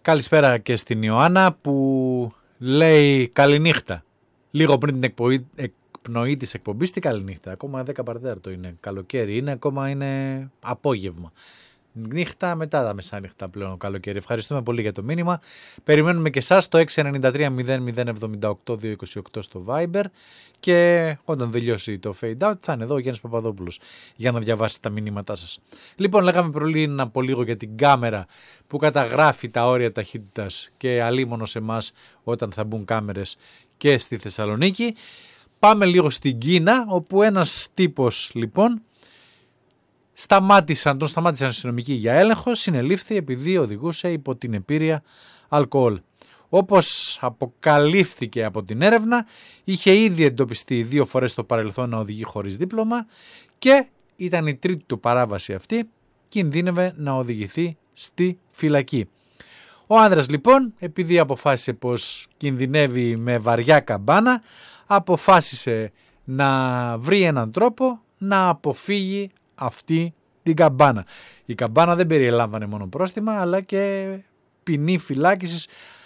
Καλησπέρα και στην Ιωάννα που λέει καληνύχτα. Λίγο πριν την εκπνοή της εκπομπής, τι καληνύχτα. Ακόμα 10 παρατέταρτο είναι καλοκαίρι, ακόμα είναι απόγευμα. Νύχτα μετά τα μεσάνυχτα πλέον καλοκαίρι. Ευχαριστούμε πολύ για το μήνυμα. Περιμένουμε και εσάς το 693-0078-228 στο Viber και όταν τελειώσει το fade out θα είναι εδώ ο Γιάννης Παπαδόπουλος για να διαβάσει τα μηνύματά σας. Λοιπόν, λέγαμε πριν από λίγο για την κάμερα που καταγράφει τα όρια ταχύτητας και αλίμονο σε εμάς όταν θα μπουν κάμερες και στη Θεσσαλονίκη. Πάμε λίγο στην Κίνα, όπου ένας τύπος λοιπόν τον σταμάτησαν αστυνομικοί για έλεγχο, συνελήφθη επειδή οδηγούσε υπό την επήρεια αλκοόλ. Όπως αποκαλύφθηκε από την έρευνα, είχε ήδη εντοπιστεί 2 φορές στο παρελθόν να οδηγεί χωρίς δίπλωμα και ήταν η τρίτη του παράβαση αυτή, κινδύνευε να οδηγηθεί στη φυλακή. Ο άνδρας λοιπόν, επειδή αποφάσισε πως κινδυνεύει με βαριά καμπάνα, αποφάσισε να βρει έναν τρόπο να αποφύγει αυτή την καμπάνα. Η καμπάνα δεν περιελάμβανε μόνο πρόστιμα αλλά και ποινή φυλάκισης